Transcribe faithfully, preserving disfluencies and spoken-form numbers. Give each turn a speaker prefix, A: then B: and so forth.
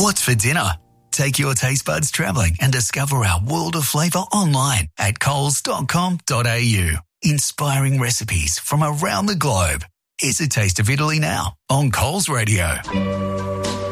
A: What's for dinner? Take your taste buds travelling and discover our world of flavour online at coles dot com dot a u. Inspiring recipes from around the globe. Here's a taste of Italy now on Coles Radio.